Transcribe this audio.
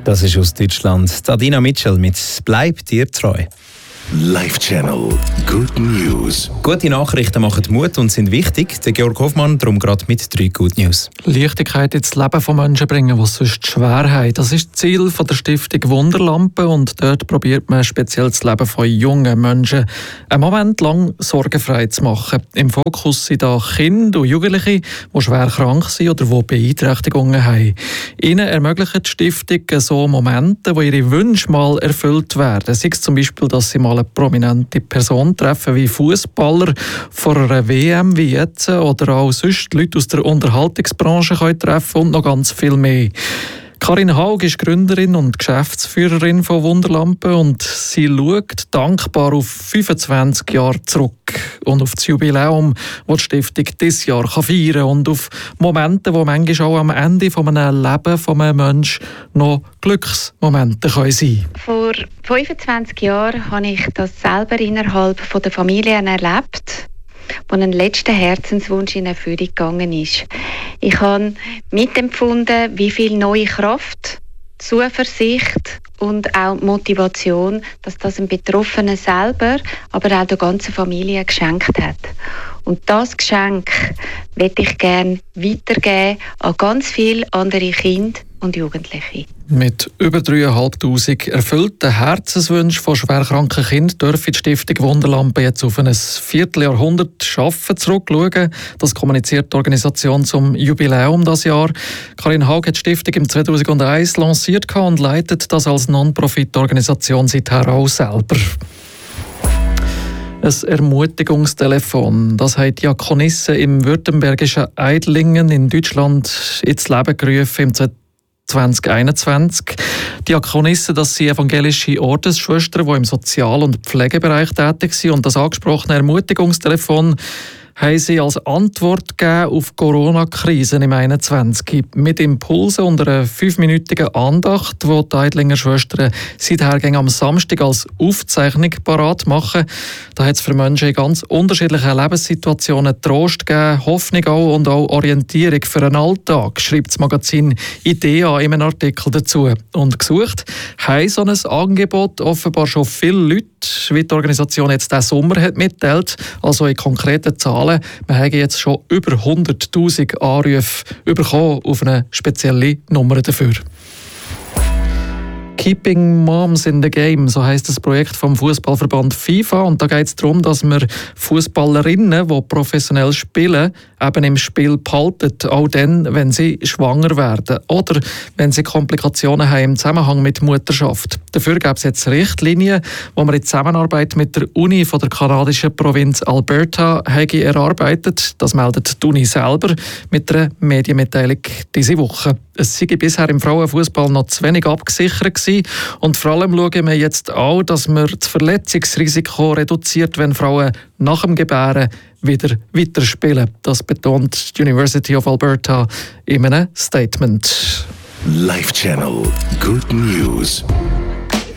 Das ist aus Deutschland. Adina Mitchell mit «Bleib dir treu». Live-Channel Good News. Gute Nachrichten machen Mut und sind wichtig. Der Georg Hoffmann darum gerade mit 3 Good News. Leichtigkeit ins Leben von Menschen bringen, die sonst schwer haben. Das ist das Ziel von der Stiftung Wunderlampe und dort probiert man speziell das Leben von jungen Menschen einen Moment lang sorgenfrei zu machen. Im Fokus sind da Kinder und Jugendliche, die schwer krank sind oder die Beeinträchtigungen haben. Ihnen ermöglicht die Stiftung so Momente, wo ihre Wünsche mal erfüllt werden. Sei es zum Beispiel, dass sie mal eine prominente Person treffen, wie Fußballer vor einer WM wie jetzt, oder auch sonst Leute aus der Unterhaltungsbranche können treffen und noch ganz viel mehr. Karin Haug ist Gründerin und Geschäftsführerin von Wunderlampe und sie schaut dankbar auf 25 Jahre zurück und auf das Jubiläum, das die Stiftung dieses Jahr feiern kann und auf Momente, die manchmal auch am Ende von einem Leben von einem Menschen noch Glücksmomente sein können. Vor 25 Jahren habe ich das selber innerhalb der Familie erlebt, wo ein letzter Herzenswunsch in Erfüllung gegangen ist. Ich habe mitempfunden, wie viel neue Kraft, Zuversicht und auch Motivation, dass das dem Betroffenen selber, aber auch der ganzen Familie geschenkt hat. Und das Geschenk möchte ich gerne weitergeben an ganz viele andere Kinder und Jugendliche. Mit über 3'500 erfüllten Herzenswünschen von schwerkranken Kindern dürfen die Stiftung Wunderlampe jetzt auf ein Vierteljahrhundert Arbeiten zurückschauen. Das kommuniziert die Organisation zum Jubiläum dieses Jahr. Karin Haug hat die Stiftung im 2001 lanciert und leitet das als Non-Profit-Organisation seither auch selber. Ein Ermutigungstelefon, das hat Diakonisse im württembergischen Eidlingen in Deutschland ins Leben gerufen im 2021. Diakonisse, das sind evangelische Ordensschwestern, die im Sozial- und Pflegebereich tätig sind. Und das angesprochene Ermutigungstelefon haben sie als Antwort gegeben auf die Corona-Krise im 2021. Mit Impulsen und einer 5-minütigen Andacht, die die Eidlinger Schwestern seither am Samstag als Aufzeichnung parat machen. Da hat es für Menschen in ganz unterschiedlichen Lebenssituationen Trost gegeben, Hoffnung auch und auch Orientierung für einen Alltag, schreibt das Magazin IDEA in einem Artikel dazu. Und gesucht haben so ein Angebot offenbar schon viele Leute, wie die Organisation jetzt diesen Sommer hat mitteilt, also in konkreten Zahlen. Wir haben jetzt schon über 100'000 Anrufe bekommen auf eine spezielle Nummer dafür. Keeping Moms in the Game, so heisst das Projekt vom Fußballverband FIFA. Und da geht es darum, dass wir Fußballerinnen, die professionell spielen, eben im Spiel behalten, auch dann, wenn sie schwanger werden oder wenn sie Komplikationen haben im Zusammenhang mit Mutterschaft. Dafür gibt es jetzt Richtlinien, die man in Zusammenarbeit mit der Uni von der kanadischen Provinz Alberta erarbeitet. Das meldet die Uni selber mit einer Medienmitteilung diese Woche. Es sei bisher im Frauenfußball noch zu wenig abgesichert gewesen. Und vor allem schauen wir jetzt auch, dass man das Verletzungsrisiko reduziert, wenn Frauen nach dem Gebären wieder weiterspielen. Das betont die University of Alberta in einem Statement. Live-Channel Good News.